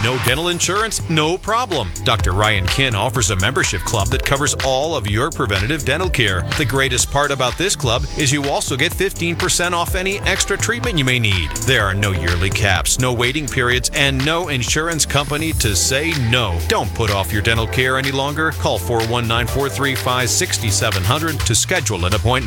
No dental insurance? No problem. Dr. Ryan Kin offers a membership club that covers all of your preventative dental care. The greatest part about this club is you also get 15% off any extra treatment you may need. There are no yearly caps, no waiting periods, and no insurance company to say no. Don't put off your dental care any longer. Call 419-435-6700 to schedule an appointment.